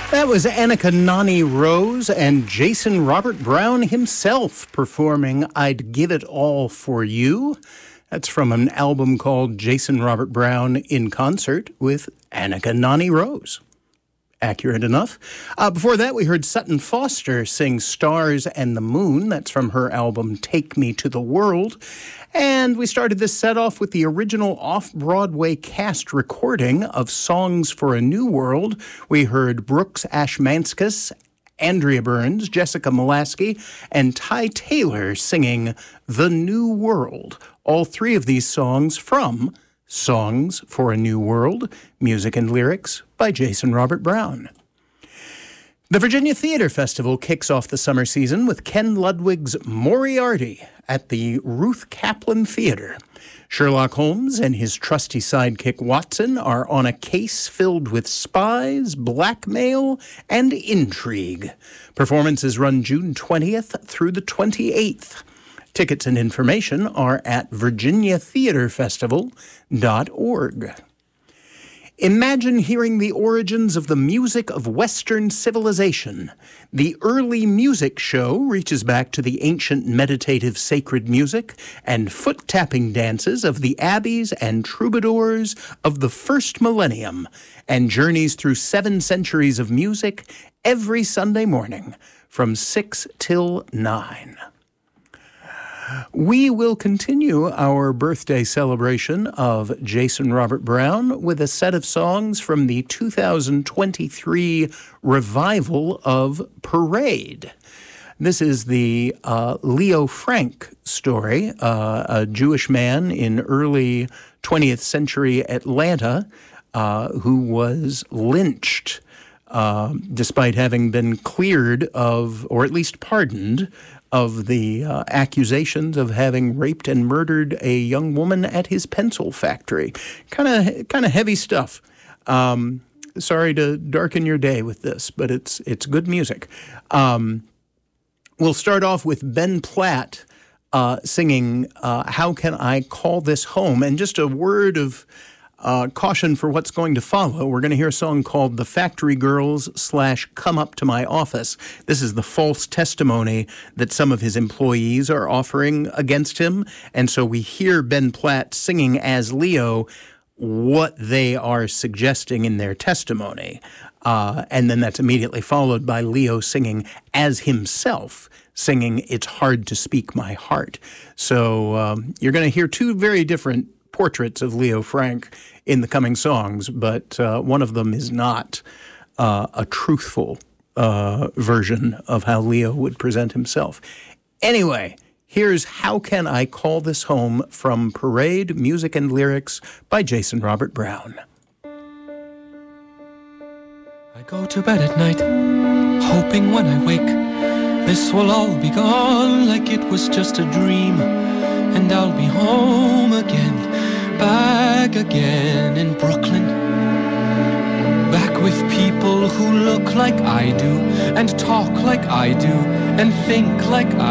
That was Annika Nani Rose and Jason Robert Brown himself performing I'd Give It All For You. That's from an album called Jason Robert Brown in Concert with Annika Nani Rose. Accurate enough. Before that, we heard Sutton Foster sing Stars and the Moon. That's from her album Take Me to the World. And we started this set off with the original off-Broadway cast recording of Songs for a New World. We heard Brooks Ashmanskas, Andrea Burns, Jessica Molaski, and Ty Taylor singing The New World. All three of these songs from Songs for a New World, music and lyrics by Jason Robert Brown. The Virginia Theater Festival kicks off the summer season with Ken Ludwig's Moriarty at the Ruth Kaplan Theater. Sherlock Holmes and his trusty sidekick Watson are on a case filled with spies, blackmail, and intrigue. Performances run June 20th through the 28th. Tickets and information are at virginiatheaterfestival.org. Imagine hearing the origins of the music of Western civilization. The Early Music Show reaches back to the ancient meditative sacred music and foot-tapping dances of the abbeys and troubadours of the first millennium, and journeys through 7 centuries of music every Sunday morning from 6 till 9. We will continue our birthday celebration of Jason Robert Brown with a set of songs from the 2023 revival of Parade. This is the Leo Frank story, a Jewish man in early 20th century Atlanta who was lynched despite having been cleared of, or at least pardoned, of the accusations of having raped and murdered a young woman at his pencil factory. Kind of heavy stuff. Sorry to darken your day with this, but it's good music. We'll start off with Ben Platt singing How Can I Call This Home? And just a word of caution for what's going to follow. We're going to hear a song called The Factory Girls / Come Up to My Office. This is the false testimony that some of his employees are offering against him. And so we hear Ben Platt singing as Leo what they are suggesting in their testimony. And then that's immediately followed by Leo singing as himself, singing It's Hard to Speak My Heart. So you're going to hear two very different portraits of Leo Frank in the coming songs, but one of them is not a truthful version of how Leo would present himself. Anyway, here's How Can I Call This Home from Parade, music and lyrics by Jason Robert Brown. I go to bed at night, hoping when I wake, this will all be gone like it was just a dream, and I'll be home again. Back again in Brooklyn, back with people who look like I do, and talk like I do, and think like I do.